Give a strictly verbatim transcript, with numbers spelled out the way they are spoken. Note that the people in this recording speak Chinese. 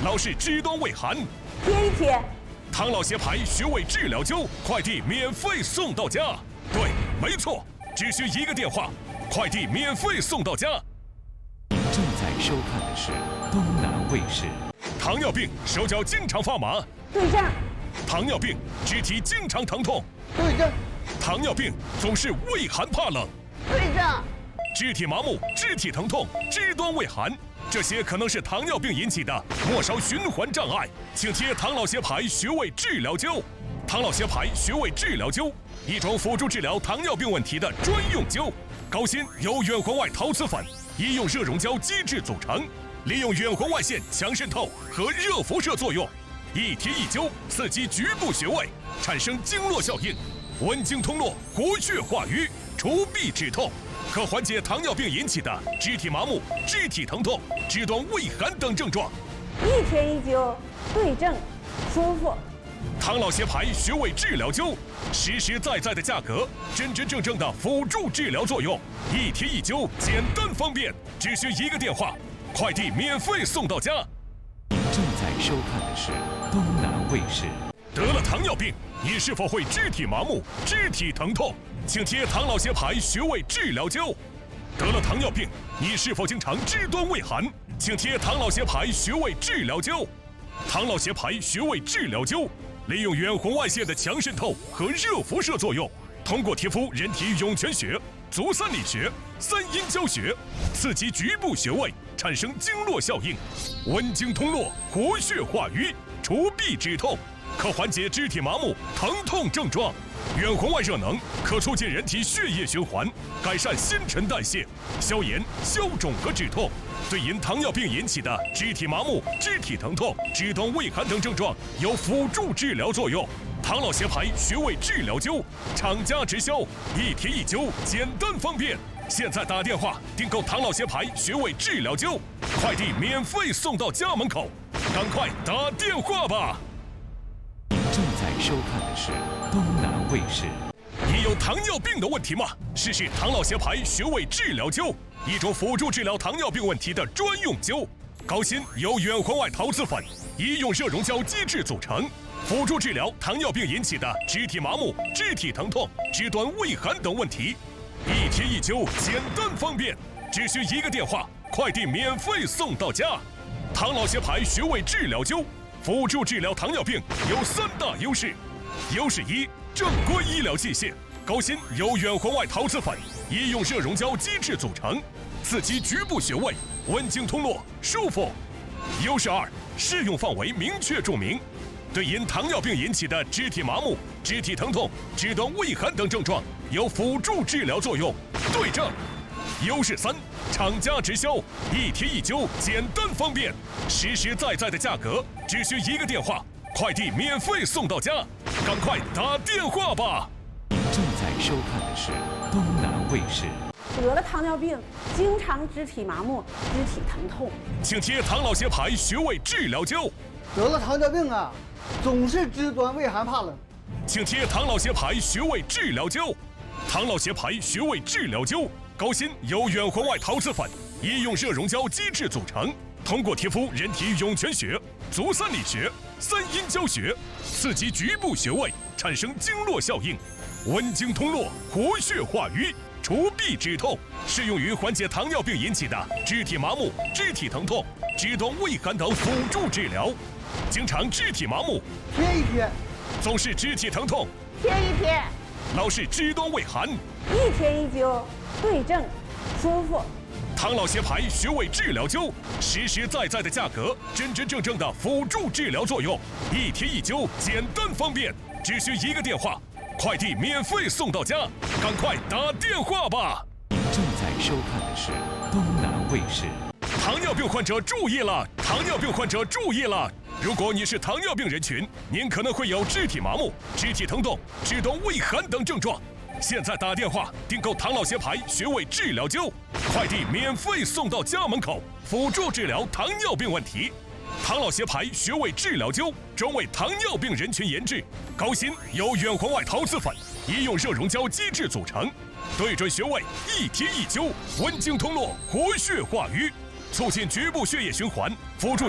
老是肢端畏寒， 贴一贴。 唐老协牌穴位治疗灸，快递免费送到家。对，没错，只需一个电话，快递免费送到家。 您正在收看的是东南卫视。 糖尿病手脚经常发麻， 对症。 糖尿病肢体经常疼痛， 对症。 糖尿病总是畏寒怕冷， 对症。 肢体麻木、肢体疼痛、肢端畏寒，这些可能是糖尿病引起的末梢循环障碍，请贴唐老协牌穴位治疗灸。唐老协牌穴位治疗灸，一种辅助治疗糖尿病问题的专用灸，高芯由远红外陶瓷粉、医用热熔胶基质组成，利用远红外线强渗透和热辐射作用，一贴一灸，刺激局部穴位，产生经络效应，温经通络、活血化瘀、除痹止痛。可缓解糖尿病引起的肢体麻木、肢体疼痛、肢端畏寒等症状。 一贴一灸，对症，舒服。 唐老协牌穴位治疗灸，实实在在的价格，真真正正的辅助治疗作用。一贴一灸，简单方便，只需一个电话，快递免费送到家。 您正在收看的是东南卫视。 得了糖尿病，你是否会肢体麻木、肢体疼痛？请贴唐老协牌穴位治疗灸。得了糖尿病，你是否经常肢端畏寒？请贴唐老协牌穴位治疗灸。唐老协牌穴位治疗灸，利用远红外线的强渗透和热辐射作用，通过贴敷人体涌泉穴、足三里穴、三阴交穴，刺激局部穴位，产生经络效应，温经通络、活血化瘀、除痹止痛，可缓解肢体麻木、疼痛症状。远红外热能可促进人体血液循环，改善新陈代谢，消炎、消肿和止痛，对因糖尿病引起的肢体麻木、肢体疼痛、肢端畏寒等症状有辅助治疗作用。唐老协牌穴位治疗灸，厂家直销，一贴一灸，简单方便。现在打电话订购唐老协牌穴位治疗灸，快递免费送到家门口，赶快打电话吧！ 您正在收看的是东南卫视。 你有糖尿病的问题吗？试试唐老协牌穴位治疗灸，一种辅助治疗糖尿病问题的专用灸，高芯由远红外陶瓷粉、医用热熔胶基质组成，辅助治疗糖尿病引起的肢体麻木、肢体疼痛、肢端畏寒等问题。一贴一灸，简单方便，只需一个电话，快递免费送到家。唐老协牌穴位治疗灸，辅助治疗糖尿病有三大优势。优势一，正规医疗器械，高芯由远红外陶瓷粉、医用热熔胶基质组成，刺激局部穴位，温经通络，舒服。优势二，适用范围明确注明，对因糖尿病引起的肢体麻木、肢体疼痛、肢端畏寒等症状有辅助治疗作用，对症。优势三，厂家直销，一贴一灸，简单方便，实实在在的价格，只需一个电话，快递免费送到家，赶快打电话吧！ 您正在收看的是东南卫视。 得了糖尿病，经常肢体麻木、肢体疼痛， 请贴唐老协牌穴位治疗灸。 得了糖尿病啊，总是肢端畏寒怕冷， 请贴唐老协牌穴位治疗灸。唐老协牌穴位治疗灸，高芯由远红外陶瓷粉、医用热熔胶基质组成，通过贴敷人体涌泉穴、足三里穴、三阴交穴，刺激局部穴位，产生经络效应，温经通络、活血化瘀、除痹止痛，适用于缓解糖尿病引起的肢体麻木、肢体疼痛、肢端畏寒等辅助治疗。经常肢体麻木， 贴一贴， 总是肢体疼痛， 贴一贴。 老是肢端畏寒， 一贴一灸，对症，舒服。 唐老协牌穴位治疗灸，实实在在的价格，真真正正的辅助治疗作用。一贴一灸，简单方便，只需一个电话，快递免费送到家，赶快打电话吧！ 您正在收看的是东南卫视。 糖尿病患者注意了！糖尿病患者注意了！如果你是糖尿病人群，您可能会有肢体麻木、肢体疼痛、肢端畏寒等症状。现在打电话订购唐老协牌穴位治疗灸，快递免费送到家门口，辅助治疗糖尿病问题。唐老协牌穴位治疗灸专为糖尿病人群研制，高芯由远红外陶瓷粉、医用热熔胶基质组成，对准穴位一贴一灸，温经通络，活血化瘀，促进局部血液循环，辅助